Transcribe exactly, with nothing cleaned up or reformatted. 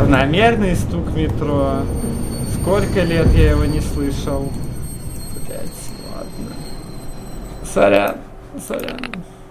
равномерный стук метро. Сколько лет я его не слышал. Блять, ладно. Сорян, сорян.